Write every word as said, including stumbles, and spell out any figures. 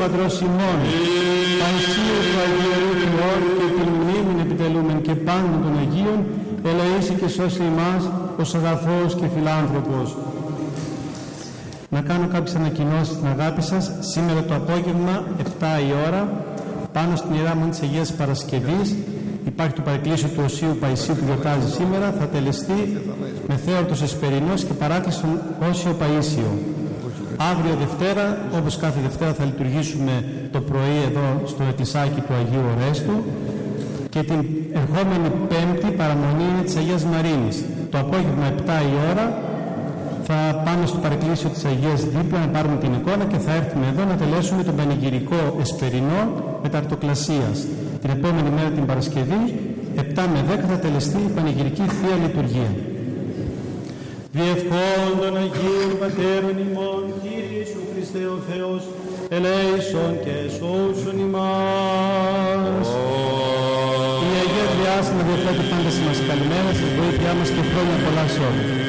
Πατρός ημών, Παϊσίου του Αγίου του Όρου και την μνήμην επιτελούμεν και πάντων των Αγίων, ελεήσει και σώσει εμάς ως αγαθός και φιλάνθρωπος. Να κάνω κάποιες ανακοινώσεις στην αγάπη σας. Σήμερα το απόγευμα, επτά η ώρα, πάνω στην Ιερά Μονή της Αγίας Παρασκευής, υπάρχει το παρεκκλήσιο του Οσίου Παϊσίου που γιορτάζει σήμερα. Θα τελεστεί με θέορτος Εσπερινός και παράκληση στον Όσιο Παΐσιο. Αύριο Δευτέρα, όπως κάθε Δευτέρα, θα λειτουργήσουμε το πρωί εδώ στο εκκλησάκι του Αγίου Ορέστου και την ερχόμενη Πέμπτη παραμονή είναι της Αγίας Μαρίνης. Το απόγευμα επτά η ώρα θα πάμε στο παρεκκλήσιο της Αγίας δίπλα να πάρουμε την εικόνα και θα έρθουμε εδώ να τελέσουμε τον πανηγυρικό Εσπερινό μεταρτοκλασίας. Την επόμενη μέρα την Παρασκευή, επτά με δέκα, θα τελεστεί η πανηγυρική Θεία Λειτουργία. Διευχών των Αγίων Πατέρων ημών, Κύριε Ιησού Χριστέ ο Θεός, ελέησον και σώσον ημάς. Η Αγία Τριάς να διαθέτει πάντα μας καλημέρα, σας βοήθειά μας και χρόνια πολλά σε όλους.